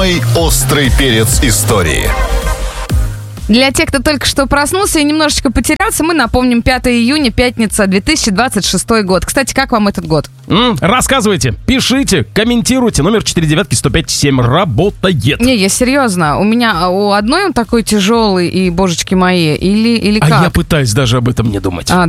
Самый острый перец истории. Для тех, кто только что проснулся и немножечко потерялся, мы напомним: 5 июня, пятница, 2026 год. Кстати, как вам этот год? Рассказывайте, пишите, комментируйте. Номер 495-1057 работает. Не, я серьезно. У меня у одной он такой тяжелый, и божечки мои, или как? А я пытаюсь даже об этом не думать.